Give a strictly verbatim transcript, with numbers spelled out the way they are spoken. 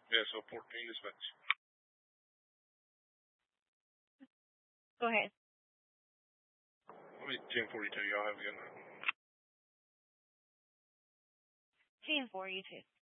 Yeah, so fourteen dispatch. Go ahead. Team forty-two, y'all have a good night. Team forty-two.